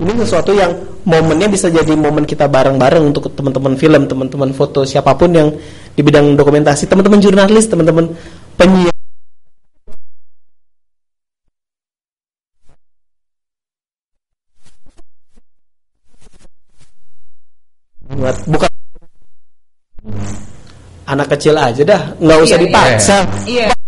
ngomongin sesuatu yang momennya bisa jadi momen kita bareng-bareng untuk teman-teman film, teman-teman foto, siapapun yang di bidang dokumentasi, teman-teman jurnalis, teman-teman penyiar. Bukan anak kecil aja dah, nggak usah dipaksa. Iya.